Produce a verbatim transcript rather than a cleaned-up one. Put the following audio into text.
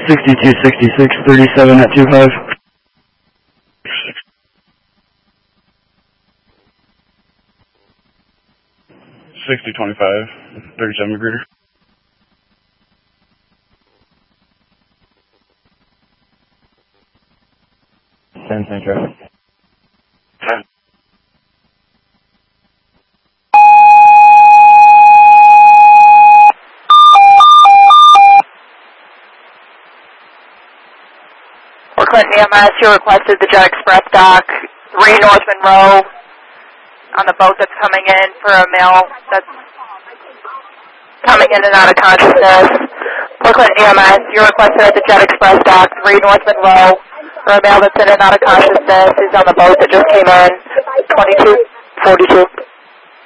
sixty-two sixty-six, thirty-seven at two five. sixty twenty-five, thirty-seven McGruder. ten ten traffic. ten. Port Clinton E M S, you requested the Jet Express dock, three North Monroe, on the boat that's coming in for a male that's coming in and out of consciousness. Port Clinton E M S, you requested at the Jet Express dock, three North Monroe, for a male that's in and out of consciousness. He's on the boat that just came in, twenty-two forty-two.